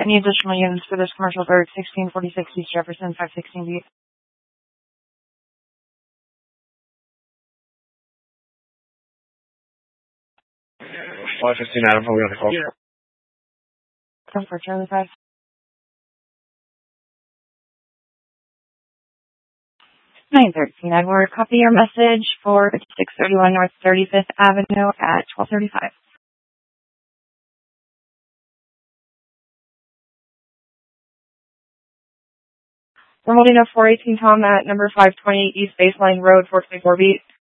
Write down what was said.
Any additional units for this commercial bird? 1646 East Jefferson, 516B. Five 15 Adam, probably on the call. Come for Charlie 5. 913 Edward, copy your message for 631 North 35th Avenue at 1235. We're holding a 418 Tom at number 520 East Baseline Road, 424 Beat.